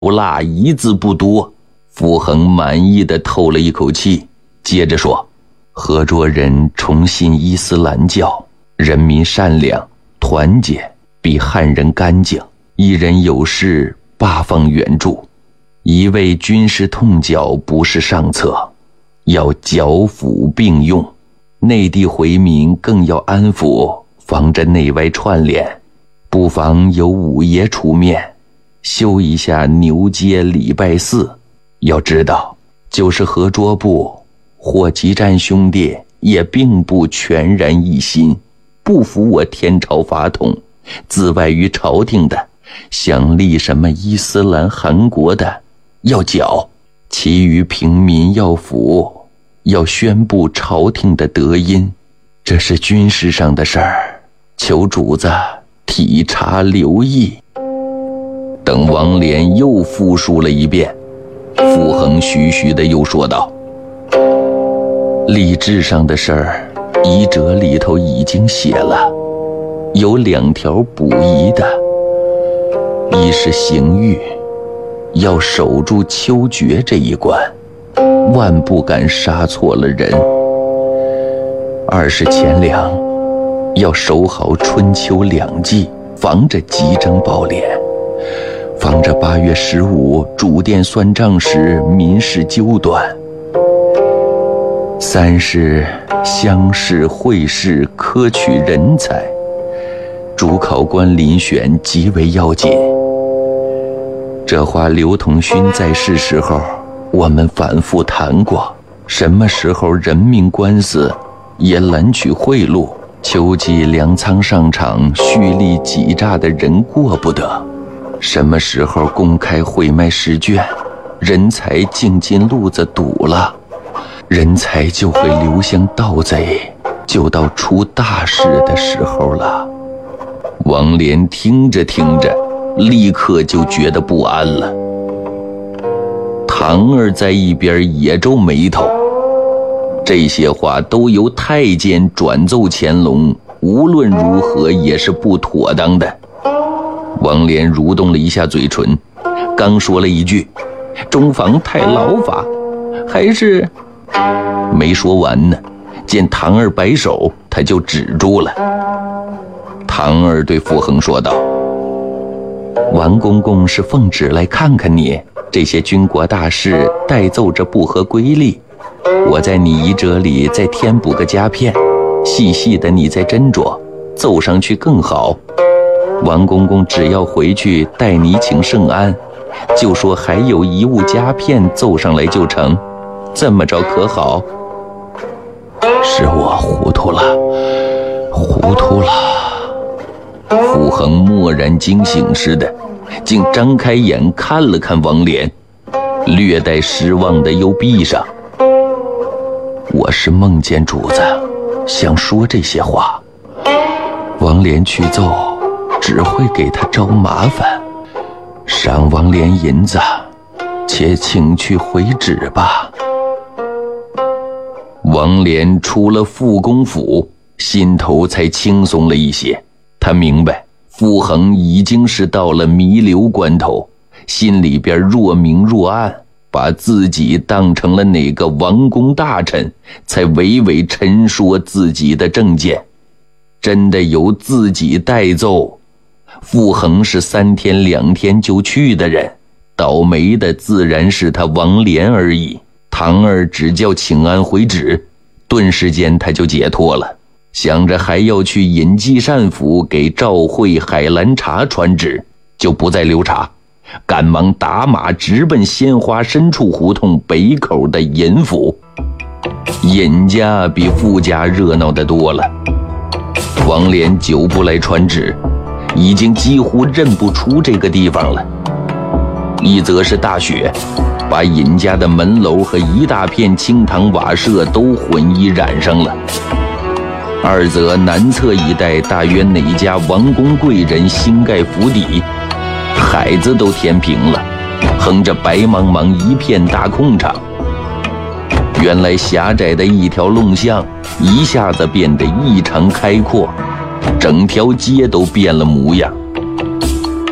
不落一字不多。傅恒满意地透了一口气，接着说，合卓人重信伊斯兰教，人民善良团结，比汉人干净，一人有事八方援助。一味军事痛剿不是上策，要剿抚并用。内地回民更要安抚，防着内外串联。不妨由五爷出面修一下牛街礼拜寺。要知道，就是合卓部或吉占兄弟也并不全然一心，不服我天朝法统，自外于朝廷的，想立什么伊斯兰韩国的要剿，其余平民要服，要宣布朝廷的德音。这是军事上的事儿，求主子体察留意。等王连又复述了一遍，傅恒徐徐地又说道，礼制上的事儿，遗折里头已经写了，有2条补遗的。一是刑狱，要守住秋决这一关，万不敢杀错了人。二是钱粮，要守好春秋2季，防着急征暴敛，防着8月15主殿算账时民事纠短。三是乡试会试科取人才，主考官遴选极为要紧。这话刘同勋在世时候我们反复谈过，什么时候人命官司也揽取贿赂，秋季粮仓上场蓄力挤榨的人过不得，什么时候公开会卖试卷，人才竟进路子堵了，人才就会流向盗贼，就到出大事的时候了。王连听着听着，立刻就觉得不安了。唐儿在一边也皱眉头，这些话都由太监转奏乾隆，无论如何也是不妥当的。王连蠕动了一下嘴唇，刚说了一句中房太劳法，还是没说完呢，见唐儿摆手，他就止住了。唐儿对傅恒说道，王公公是奉旨来看看你，这些军国大事代奏着不合规律，我在你遗折里再添补个夹片，细细的你再斟酌，奏上去更好。王公公只要回去代你请圣安，就说还有一物夹片奏上来就成，这么着可好？是我糊涂了，糊涂了。傅恒蓦然惊醒似的，竟张开眼看了看王连，略带失望的又闭上。我是梦见主子想说这些话，王连去奏只会给他招麻烦，赏王连银子，且请去回旨吧。王连出了傅公府，心头才轻松了一些。他明白傅恒已经是到了弥留关头，心里边若明若暗，把自己当成了哪个王公大臣，才娓娓陈说自己的政见。真的由自己代奏，傅恒是3天2天就去的人，倒霉的自然是他王连而已。唐儿只叫请安回旨，顿时间他就解脱了，想着还要去尹继善府给赵惠、海兰察传旨，就不再留茶，赶忙打马直奔鲜花深处胡同北口的尹府。尹家比傅家热闹得多了，王连久不来传旨，已经几乎认不出这个地方了。一则是大雪，把尹家的门楼和一大片青塘瓦舍都混一染上了；二则南侧一带大约哪家王公贵人新盖府邸，海子都填平了，横着白茫茫一片大空场。原来狭窄的一条弄巷一下子变得异常开阔，整条街都变了模样。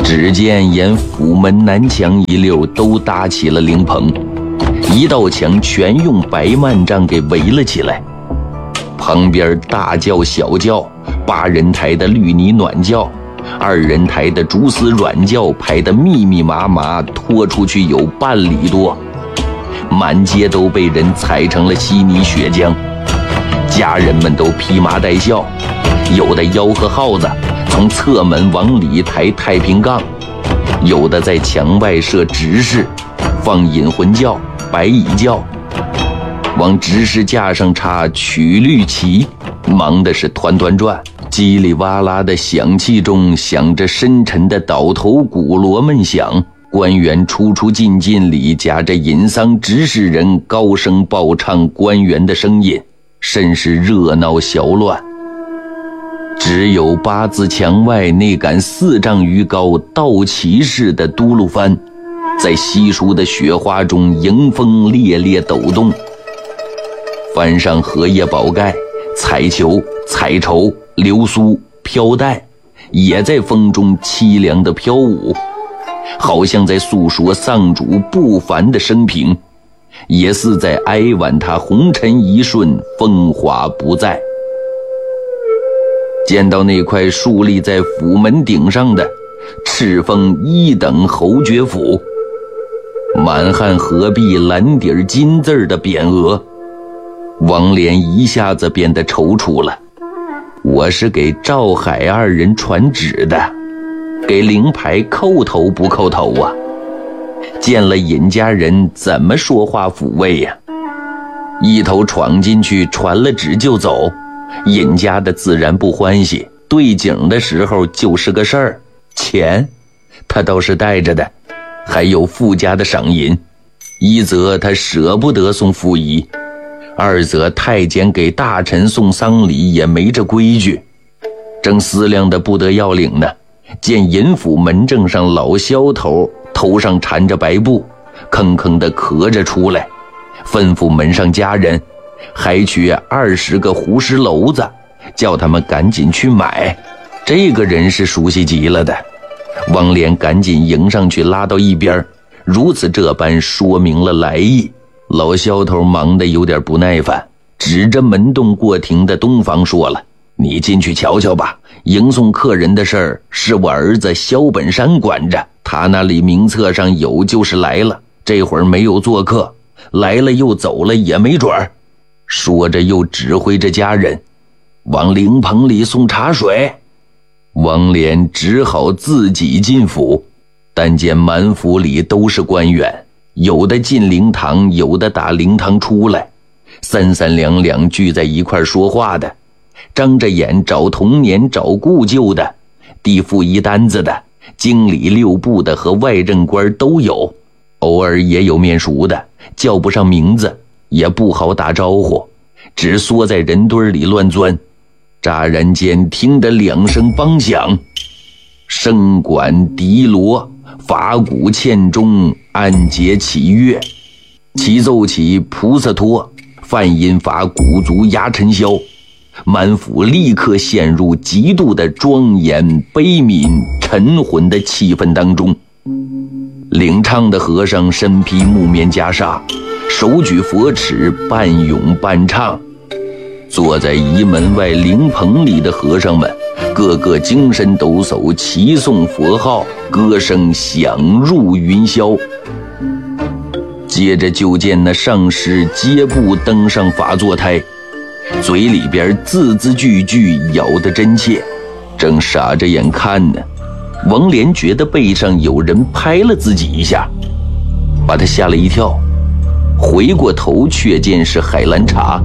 只见沿府门南墙一溜都搭起了灵棚，一道墙全用白幔帐给围了起来，旁边大轿小轿，8人抬的绿泥暖轿，2人抬的竹丝软轿排得密密麻麻，拖出去有半里多，满街都被人踩成了稀泥血浆。家人们都披麻戴孝，有的吆喝号子，从侧门往里抬太平杠，有的在墙外设执事，放引魂轿、白蚁轿，往执事架上插曲绿旗，忙的是团团转，叽里哇啦的响气中响着深沉的倒头鼓锣闷响，官员出出进进里夹着引丧执事人高声报唱官员的声音，甚是热闹小乱。只有8字墙外那杆4丈余高倒骑式的嘟噜幡，在稀疏的雪花中迎风猎猎抖动，幡上荷叶宝盖、彩球、彩绸、流苏、飘带也在风中凄凉地飘舞，好像在诉说丧主不凡的生平，也似在哀婉他红尘一瞬风华不再。见到那块竖立在府门顶上的敕封1等侯爵府，满汉合璧蓝底金字的匾额，王连一下子变得踌躇了。我是给赵海2人传旨的，给灵牌叩头不叩头啊？见了尹家人怎么说话抚慰呀？一头闯进去传了旨就走，尹家的自然不欢喜，对景的时候就是个事儿，钱他倒是带着的，还有富家的赏银。一则他舍不得送富仪，二则太监给大臣送丧礼也没这规矩。正思量的不得要领呢，见尹府门正上老萧头上缠着白布，吭吭地咳着出来，吩咐门上家人还缺20个胡石篓子，叫他们赶紧去买。这个人是熟悉极了的，王连赶紧迎上去拉到一边，如此这般说明了来意。老萧头忙得有点不耐烦，指着门洞过庭的东房说了：“你进去瞧瞧吧，迎送客人的事儿是我儿子萧本山管着，他那里名册上有就是来了，这会儿没有做客，来了又走了也没准儿。”说着又指挥着家人往灵棚里送茶水。王连只好自己进府，但见满府里都是官员，有的进灵堂，有的打灵堂出来，三三两两聚在一块说话的，张着眼找童年找故旧的，递赋一单子的，经理6部的和外任官都有，偶尔也有面熟的，叫不上名字，也不好打招呼，只缩在人堆里乱钻。乍然间听得2声梆响，笙管笛锣，法鼓欠钟，按节起乐，齐奏起菩萨托，梵音法鼓足压尘嚣，满府立刻陷入极度的庄严悲悯沉浑的气氛当中。领唱的和尚身披木棉袈裟，手举佛尺，半咏半唱。坐在仪门外灵棚里的和尚们，个个精神抖擞，齐诵佛号，歌声响入云霄。接着就见那上师接步登上法座台，嘴里边字字句句咬得真切，正傻着眼看呢，王连觉得背上有人拍了自己一下，把他吓了一跳，回过头却见是海兰察。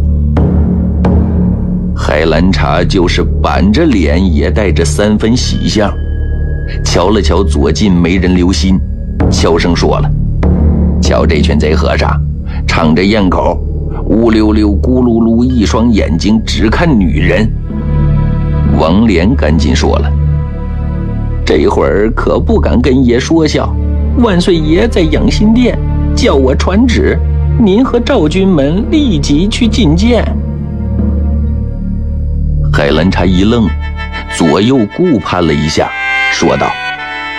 海兰察就是板着脸也带着3分喜相，瞧了瞧左近没人留心，悄声说了：“瞧这群贼和尚，敞着咽口，乌溜溜咕噜噜，一双眼睛只看女人。”王连赶紧说了：“这会儿可不敢跟爷说笑，万岁爷在养心殿，叫我传旨，您和赵军们立即去觐见。”海兰察一愣，左右顾盼了一下，说道：“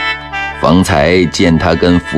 方才见他跟